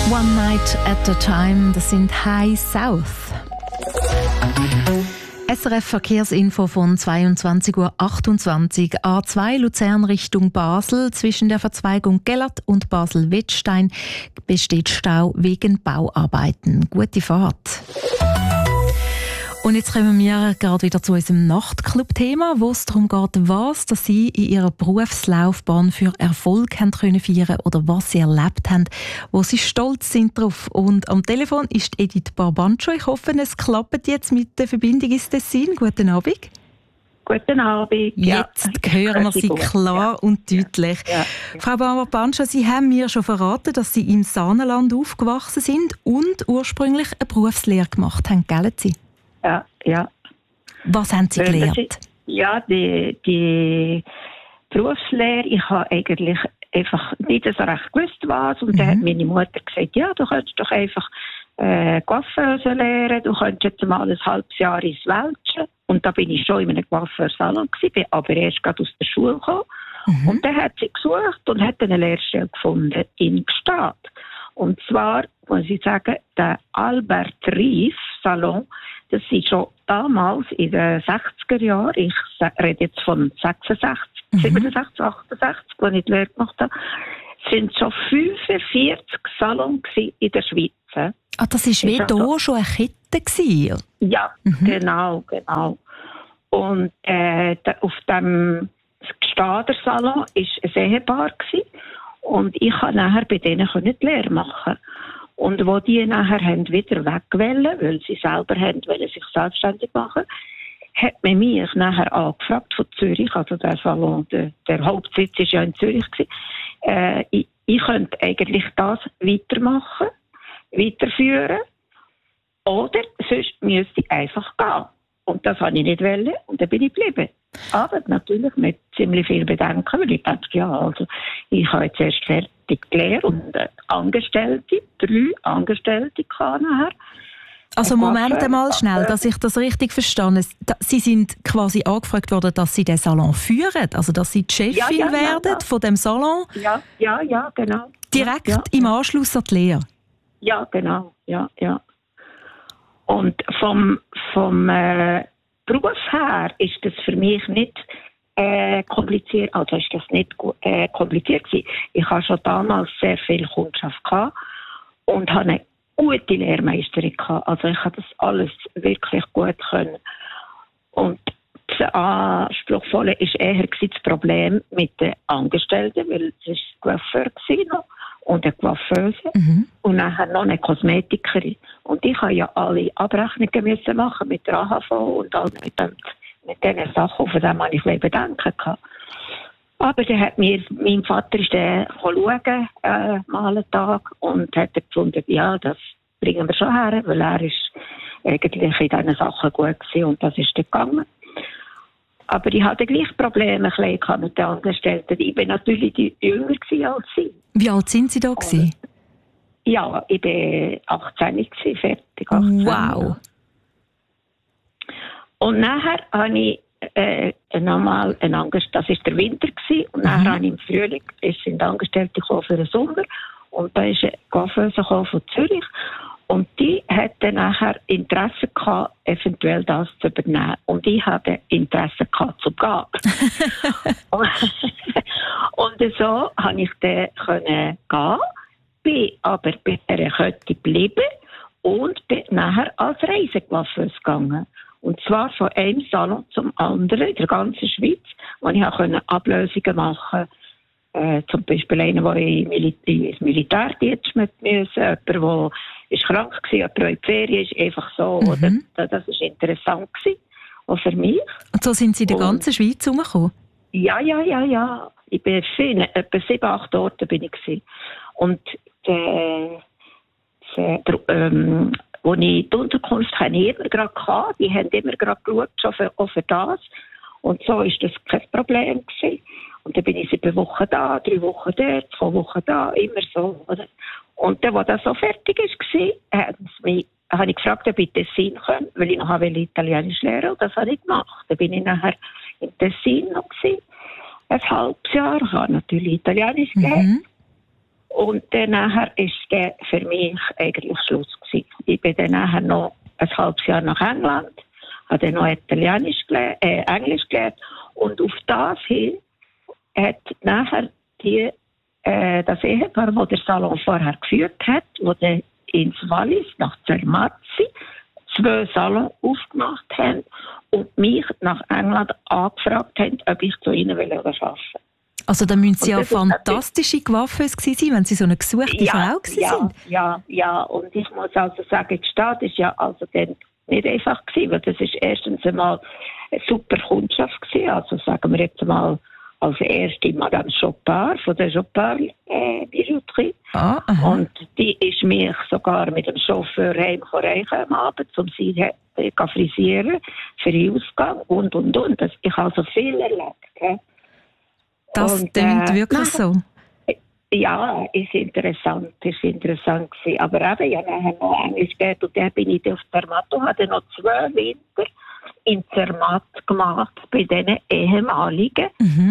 One Night at a Time, das sind High South. SRF Verkehrsinfo von 22:28 Uhr. A2 Luzern Richtung Basel. Zwischen der Verzweigung Gellert und Basel-Wettstein besteht Stau wegen Bauarbeiten. Gute Fahrt. Und jetzt kommen wir gerade wieder zu unserem Nachtclub-Thema, wo es darum geht, was dass Sie in Ihrer Berufslaufbahn für Erfolg haben können feiern oder was Sie erlebt haben, wo Sie stolz sind drauf. Und am Telefon ist Edith Barbancho. Ich hoffe, es klappt jetzt mit der Verbindung ins Tessin. Guten Abend. Guten Abend. Jetzt hören wir Sie klar und deutlich. Ja. Frau Barbancho, Sie haben mir schon verraten, dass Sie im Saanenland aufgewachsen sind und ursprünglich eine Berufslehre gemacht haben. Gell Sie? Ja. Was haben Sie gelernt? Die Berufslehre, ich habe eigentlich einfach nicht so recht gewusst, was. Und dann hat meine Mutter gesagt, ja, du könntest doch einfach Coiffeuse lernen, du könntest jetzt mal ein halbes Jahr ins Welschen. Und da bin ich schon in einem Coiffeursalon gewesen, bin aber erst gerade aus der Schule gekommen. Und dann hat sie gesucht und hat eine Lehrstelle gefunden in Gstaad. Und zwar, muss ich sagen, der Albert Rief Salon, das ist schon damals in den 60er Jahren, ich rede jetzt von 66, 67, 68, als ich die Lehre gemacht habe, sind schon 45 Salons in der Schweiz. Ah, das war wie hier schon eine Kette gewesen? Ja, genau. Und auf dem Gstader Salon war ein Ehepaar gewesen. Und ich konnte nachher bei denen die Lehre machen. Und wo die nachher wieder weg wollen, weil sie selber wollen sich selbstständig machen, hat man mich nachher angefragt von Zürich, also der Salon, der Hauptsitz war ja in Zürich gewesen. Ich könnte eigentlich das weiterführen, oder sonst müsste ich einfach gehen. Und das wollte ich nicht wollen, und dann bin ich geblieben. Aber natürlich mit ziemlich viel Bedenken, weil ich dachte, ich habe jetzt erst fertig gelernt und 3 Angestellte kann nachher. Also Moment einmal schnell, dass ich das richtig verstehe. Sie sind quasi angefragt worden, dass Sie den Salon führen, also dass Sie die Chefin werden von dem Salon? Ja, genau. Direkt im Anschluss an die Lehre? Ja, genau, ja. Und vom Beruf her ist das für mich nicht kompliziert, also ist das nicht kompliziert gewesen. Ich hatte schon damals sehr viel Kundschaft gehabt und habe eine gute Lehrmeisterin gehabt. Also ich habe das alles wirklich gut können. Und das Anspruchsvolle war eher das Problem mit den Angestellten, weil es ein Coiffeur war und eine Coiffeuse und nachher noch eine Kosmetikerin. Und ich musste ja alle Abrechnungen machen mit der AHV und all mit diesen Sachen, von denen ich ein Bedenken hatte. Aber dann hat mein Vater schauen, mal einen Tag, und hat gefunden, ja, das bringen wir schon her, weil er ist eigentlich in diesen Sachen gut gewesen, und das ist dann gegangen. Aber ich hatte gleich Probleme mit den Angestellten. Ich war natürlich jünger als sie. Wie alt sind Sie da gewesen? Ja, ich war 18 gewesen, fertig. 18. Wow. Und nachher habe ich nochmal einen Angestellten, das war der Winter gewesen, und nachher habe ich im Frühling, es sind Angestellte gekommen für den Sommer, und da ist eine Coiffeuse von Zürich, und die hatte nachher Interesse gehabt, eventuell das zu übernehmen. Und ich hatte Interesse gehabt, zu gehen. Und so konnte ich dann gehen, bin aber bei dieser Kette geblieben und bin nachher als Reisecoiffeuse gegangen. Und zwar von einem Salon zum anderen in der ganzen Schweiz, wo ich auch Ablösungen machen konnte. Zum Beispiel einer, der ins Militärdienst musste, jemand, der krank war, jemand, der in die Ferien ist, einfach so. Oder? Das war interessant gewesen, auch für mich. Und so sind Sie in der ganzen Schweiz herumgekommen? Ja. Ich bin etwa 7, 8 Orte bin ich gewesen. Und wo ich die Unterkunft hatte, die haben immer gerade geschaut, schon auch für das. Und so war das kein Problem gewesen. Und dann bin ich 7 Wochen da, 3 Wochen dort, 2 Wochen da, immer so. Oder? Und dann, als das so fertig war, habe ich gefragt, ob ich Tessin kann, weil ich noch Italienisch lernen wollte. Und das habe ich gemacht. Dann bin ich nachher in Tessin noch gewesen, ein halbes Jahr. Ich habe natürlich Italienisch gelernt. Und dann nachher ist der für mich eigentlich Schluss gewesen. Ich bin dann nachher noch ein halbes Jahr nach England, habe dann noch Englisch gelernt. Und auf das hin hat nachher das Ehepaar, das der Salon vorher geführt hat, wo der ins Wallis nach Zermatt 2 Salons aufgemacht haben und mich nach England angefragt haben, ob ich zu ihnen arbeiten will. Also da müssen Sie ja fantastische Coiffeuse gewesen sein, wenn Sie so eine gesuchte Frau sind. Ja. Und ich muss also sagen, die Stadt ist ja also dann nicht einfach gewesen, weil das ist erstens einmal eine super Kundschaft gewesen. Also sagen wir jetzt mal als erste Madame Chopard von der Chopard Bijouterie. Und die ist mich sogar mit dem Chauffeur heimgereicht am Abend, um sie zu frisieren, für den Ausgang und. Ich habe so viel erlebt. Das klingt wirklich so. Ja, ist interessant gewesen. Aber eben, ich habe nachher noch Englisch gelernt und dann bin ich auf Zermatt und habe noch 2 Winter in Zermatt gemacht, bei diesen ehemaligen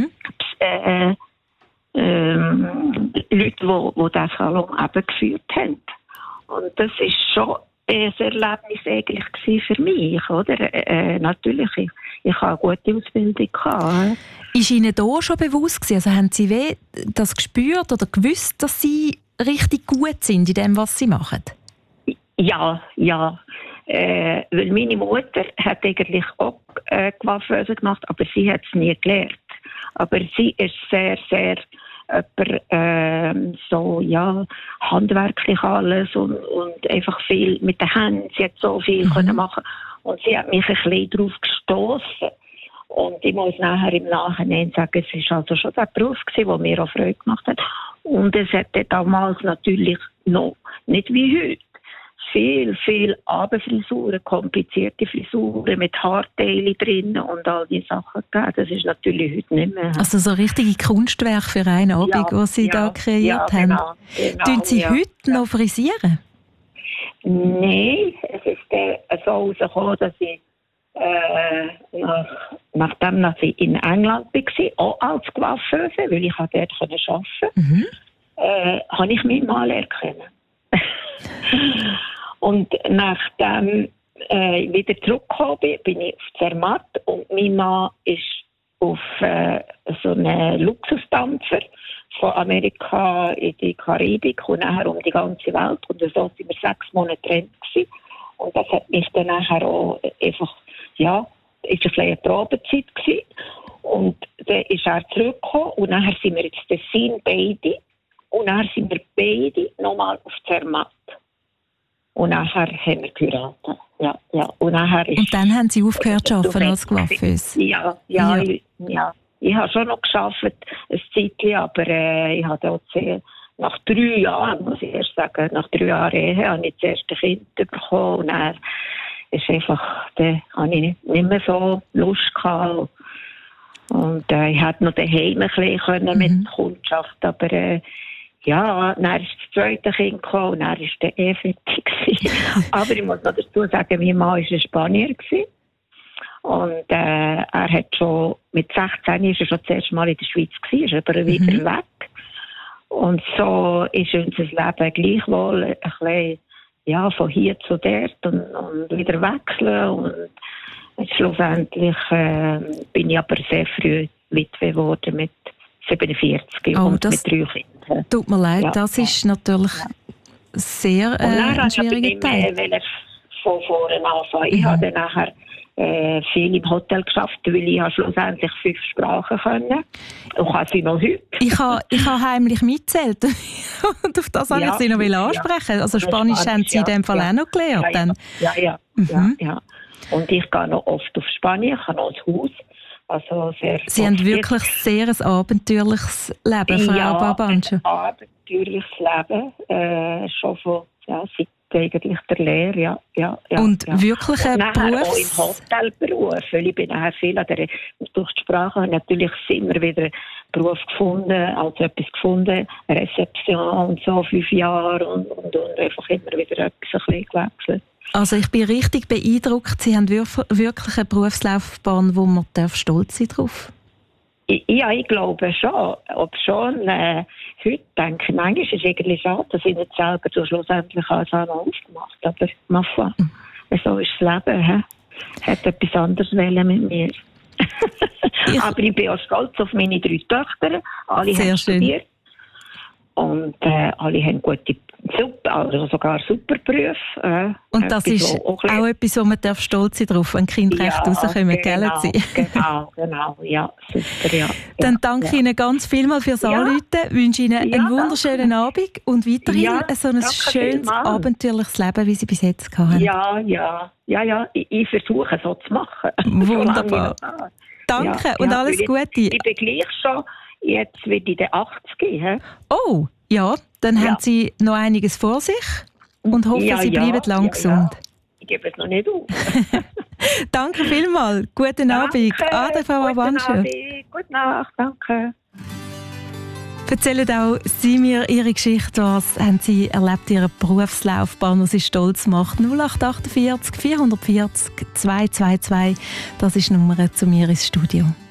Leuten, die diesen Salon eben geführt haben. Und das ist schon ein Erlebnis eigentlich für mich, oder? Natürlich, ich habe eine gute Ausbildung gehabt. Ist Ihnen da schon bewusst gewesen? Also haben Sie das gespürt oder gewusst, dass Sie richtig gut sind in dem, was Sie machen? Ja. Weil meine Mutter hat eigentlich auch Coiffeuse gemacht, aber sie hat es nie gelernt. Aber sie ist sehr, sehr handwerklich alles und einfach viel mit den Händen. Sie hat so viel können machen und sie hat mich ein bisschen darauf gestoßen. Und ich muss nachher im Nachhinein sagen, es war also schon der Beruf gewesen, der mir auch Freude gemacht hat. Und es hatte damals natürlich noch nicht wie heute viel Abendfrisuren, komplizierte Frisuren mit Haarteilen drin und all diese Sachen gegeben. Das ist natürlich heute nicht mehr. Also so richtige Kunstwerke für einen Abend, die Sie da kreiert haben. Genau. Tun Sie heute noch frisieren? Nein, es ist so rausgekommen, dass ich nachdem ich in England war, auch als Coiffeuse, weil ich dort arbeiten konnte, habe ich meinen Mann erkennen. Und nachdem ich wieder zurückgekommen bin ich auf Zermatt und mein Mann ist auf so einen Luxusdampfer von Amerika in die Karibik und nachher um die ganze Welt. Und so waren wir 6 Monate getrennt gewesen. Und das hat mich dann nachher auch einfach, ist ein bisschen eine Probezeit gewesen. Und dann ist er zurückgekommen und nachher sind wir ins Tessin beide. Und dann sind wir beide nochmal auf Zermatt. Und nachher haben wir geheiratet. Ja. Und dann haben Sie aufgehört zu arbeiten als Coiffeuse? Ja. Ich habe schon noch gearbeitet, ein Zeitchen, aber ich habe auch nach 3 Jahren, muss ich erst sagen, nach 3 Jahren Ehe, habe ich das erste Kind bekommen. Und dann ist einfach, da habe ich nicht mehr so Lust gehabt. Und ich hätte noch daheim ein bisschen mit Kundschaft, aber dann ist das zweite Kind gekommen und dann war der fertig. Aber ich muss noch dazu sagen, mein Mann war ein Spanier. Und er hat schon, mit 16 ist er schon das erste Mal in der Schweiz gewesen, ist aber wieder weg. Und so ist unser Leben gleichwohl ein bisschen, von hier zu dort und wieder wechseln. Und schlussendlich bin ich aber sehr früh Witwe geworden mit 47 und mit 3 Kindern. Tut mir leid, das ist natürlich sehr ein schwieriger Teil. Von vorne anfangen. Ich habe dann nachher viel im Hotel geschafft, weil ich schlussendlich 5 Sprachen können. Und kann sie noch heute. Ich habe heimlich mitgezählt. Und auf das wollte ich Sie noch ansprechen. Also Spanisch haben Sie in dem Fall auch noch gelernt. Ja. Und ich gehe noch oft auf Spanien, ich habe noch ein Haus. Also Sie haben wirklich sehr ein abenteuerliches Leben, Frau Barbancha. Ein abenteuerliches Leben, schon von seit eigentlich der Lehre, ja. Und wirklich ein Beruf? Auch im Hotelberuf, weil ich bin nachher viel durch die Sprache habe natürlich immer wieder einen Beruf gefunden, also etwas gefunden, eine Rezeption und so, 5 Jahre und einfach immer wieder etwas ein bisschen gewechselt. Also ich bin richtig beeindruckt. Sie haben wirklich eine Berufslaufbahn, wo man stolz sein darf. Ja, ich glaube schon. Ob schon heute denke ich, manchmal ist es irgendwie schade, dass ich nicht selber so schlussendlich als Annonce gemacht habe. Aber ma foi, so ist das Leben. Hat etwas anderes wollen mit mir. Aber ich bin auch stolz auf meine 3 Töchter. Alle haben studiert. Und alle haben gute, also sogar super Berufe. Und das ist auch etwas, wo man stolz sein darf, wenn Kinder recht rauskommen, gell? Genau, ja, super, ja. Dann danke Ihnen ganz vielmals fürs Anrufen, wünsche Ihnen einen wunderschönen Abend und weiterhin so ein schönes, abenteuerliches Leben, wie Sie bis jetzt hatten. Ja, ich versuche so zu machen. Wunderbar. Danke und alles Gute. Ich bin gleich schon, jetzt wird ich 80. He? Oh, ja, dann haben Sie noch einiges vor sich und hoffe, Sie bleiben lang gesund. Ich gebe es noch nicht auf. Danke vielmals. Guten Abend. Ade, Frau Abanscher. Gute Nacht, danke. Erzählen auch Sie mir Ihre Geschichte. Was haben Sie erlebt, Ihren Berufslaufbahn, was Sie stolz macht? 0848 440 222. Das ist die Nummer zu mir ins Studio.